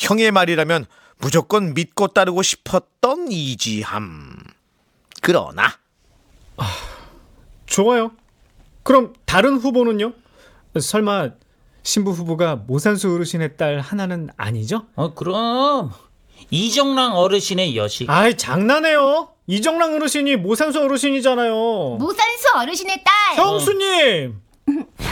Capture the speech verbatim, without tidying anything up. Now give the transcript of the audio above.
형의 말이라면 무조건 믿고 따르고 싶었던 이지함. 그러나 좋아요. 그럼 다른 후보는요? 설마 신부 후보가 모산수 어르신의 딸 하나는 아니죠? 어, 그럼 이정랑 어르신의 여식. 아이, 장난해요. 이정랑 어르신이 모산수 어르신이잖아요. 모산수 어르신의 딸. 형수님!